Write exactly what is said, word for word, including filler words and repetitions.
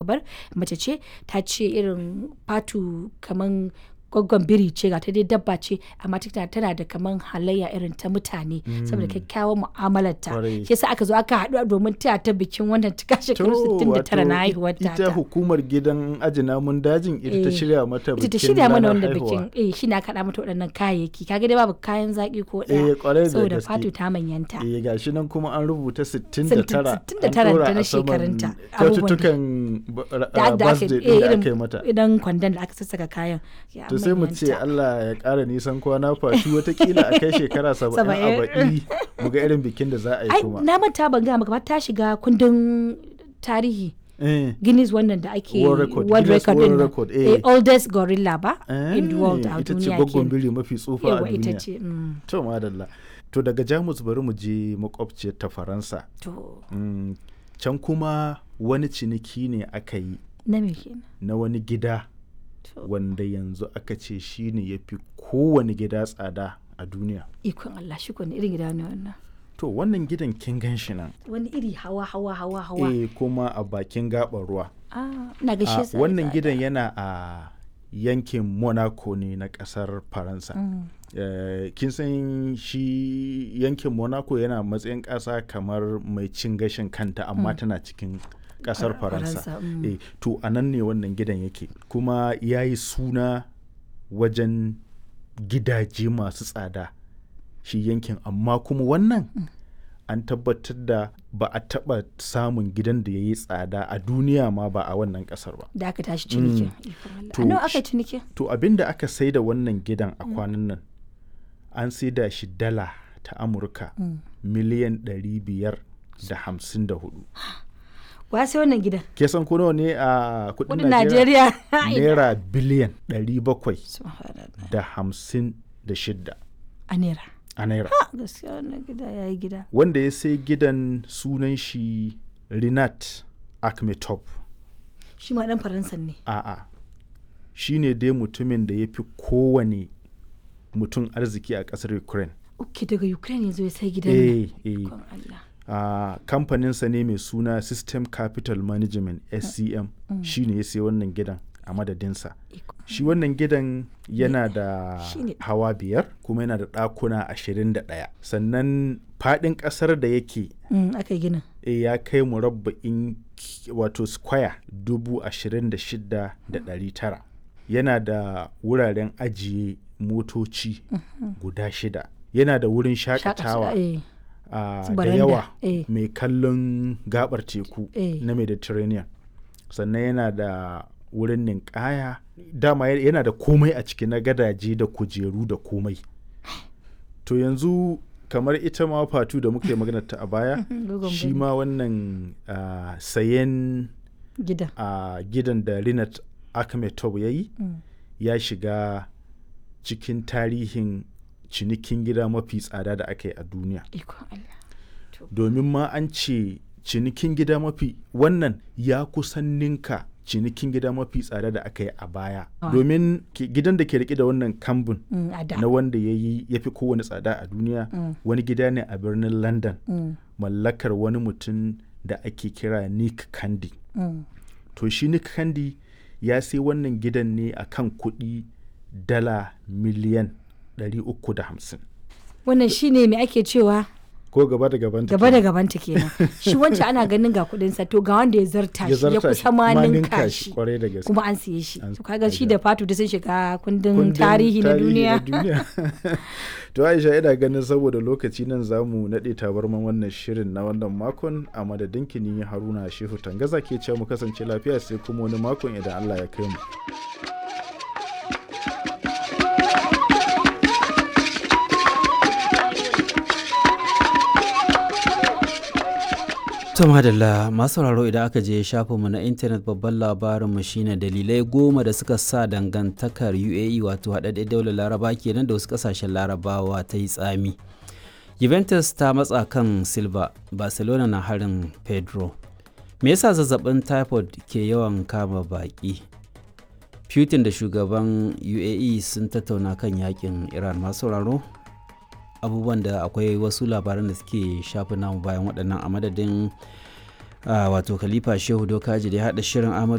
shugabar mace ce ta ce irin Fatu kaman gwaggon biri ce ga ta dai dabba ce amma tana da kaman halayya irin ta mutane saboda kyakkyawan mu'amalarta shi yasa aka zo aka haɗu domin taya ta bikin wannan cika shekaru sittin da tara na haihuwar ta. Ita hukumar gidan aji namun dajin ita ta shirya mata bikin ita ta shirya mana wanda bikin eh shi na kaɗa mata waɗannan kayayyaki kaga dai babu kayan zaki ko ɗaya saboda Fatu ta manyanta. Eh gashi nan kuma an rubuta sittin da tara sittin da tara da na shekarunta kyaututtukan birthday din da aka yi mata idan kwandon da aka sassaka kayan. Sai mu ce Allah ya ƙara nisan kwana Fatu watakila a kai shekara saba'in a baɗi mu ga irin bikin da za a yi kuma. Na manta ban gaya maka ba ta shiga kundin tarihi. Guinness wannan da ake World Record, World Guinness Record World din Record, eh. oldest gorilla ba in the world a ita ce duniya gwaggon biri mafi tsufa a Yawa, ita duniya. ce, mm. To madalla. To daga Jamus bari mu je makwabciyar ta Faransa. To Mm, Can kuma wani ciniki ne aka yi na me kenan? na wani gida To wanda yanzu aka ce shi ne ya fi kowane gida tsada a duniya. ikon Allah shi ko ne irin gida ne wannan. To wannan gidan kin gan shi nan. Wani iri hawa hawa hawa hawa. Eh kuma a bakin gaɓar ruwa. Ah, ina ga A shi yasa wannan tsada. gidan yana a yankin Monaco ne na ƙasar Faransa. Mm. Eh, kin san shi yankin Monaco yana matsayin ƙasa kamar mai cin gashin kanta amma tana cikin ƙasar Far- Faransa. Faransa, mm. Eh, to a nan ne wannan gidan yake kuma ya yi suna wajen gidaje masu tsada shi yankin amma kuma wannan an tabbatar da ba a taɓa samun gidan da ya yi tsada a duniya ma ba a wannan ƙasar ba. Da aka tashi cinikin. Ikon Allah. To A nawa aka shi- yi cinikin? To abin da aka sai da wannan gidan a kwanan nan an sai da shi dala ta Amurka miliyan ɗari biyar da hamsin da hudu. Wa sai wannan gidan? Ke san ko nawa ne a kudin Kudin Najeriya? Najeriya. Naira biliyan ɗari bakwai Subhanallah. da hamsin da shidda A naira. a naira. Ah, gaskiya wannan gida yayi gida. Wanda ya sai gidan sunan shi Rinat Akhmetov. Shi ma dan Faransan ne. A'a, shi ne dai mutumin da ya fi kowane mutum arziki a ƙasar Ukraine. Uke daga Ukraine yanzu ya sai gidan nan. Eh, eh. Ikon Allah. a kamfaninsa ne mai suna System Capital Management S C M shi ne ya sai wannan gidan a madadinsa. Ikon Shi wannan gidan yana da Shi ne. hawa biyar kuma yana da ɗakuna ashirin da ɗaya. Sannan faɗin ƙasar da yake Mm, aka yi ginin. e, ya kai murabba'in ki- wato square dubu ashirin da shida da ɗari tara. Yana da wuraren ajiye motoci guda shida. Yana da wurin shakatawa. Eh. a Su da baranda, yawa eh. mai kallon gabar teku Eh. na Mediterranean sannan yana da wurin ninkaya dama ya- yana da komai a ciki na gadaje da kujeru da komai to yanzu kamar ita ma Fatu da muke magana ta a baya Dogon shi biri. ma wannan ah, sayen Gidan. a gidan da Rinat Akhmetov ya yi Mm. ya shiga cikin tarihin cinikin gida mafi tsada da aka yi a duniya Ikon Allah. To, domin ma an ce cinikin gida mafi wannan ya kusan ninka cinikin gida mafi tsada da aka yi a baya Ah. domin ke- gidan da ke rike da wannan kambun mm, a da. na wanda ya yi ya fi kowane tsada a duniya Mm. wani gida ne a birnin London Mm, mallakar wani mutum da ake kira Nick Candy mm. to shi Nick Candy ya sai wannan gidan ne a kan kuɗi dala miliyan ɗari uku da hamsin Wannan shi ne mai ake cewa ko gaba da gaban gaba da gabanta kenan. Shi wancan ana ganin ga kudinsa to ga wanda ya zarta shi ya kusa ma ninka shi. kwarai da gaske Kuma an siye shi. An- To kaga shi da Fatu da sun shiga kundin Kundin tarihi na duniya. to Aisha ina ganin saboda lokaci nan zamu nade tabarman wannan shirin na wannan makon a madadin kini Haruna Shehu Tangaza ke cewa mu kasance lafiya sai kuma wani makon idan Allah ya kai mu. To madalla masu sauraro idan aka je shafinmu na intanet babban labarinmu shine dalilai goma da suka sa dangantakar U A E wato haɗaɗɗen daular laraba kenan da wasu ƙasashen larabawa ta yi tsami. Juventus ta matsa kan Silva, Barcelona na harin Pedro. Me yasa zazzabin typhoid ke yawan kama baƙi? Putin da shugaban U A E sun tattauna kan yakin Iran masu sauraro. Abubuwan da akwai wasu labaran da suke shafi namu bayan waɗannan a madadin wato Khalifa Shehu Dokaji da ya haɗa shirin Ahmadu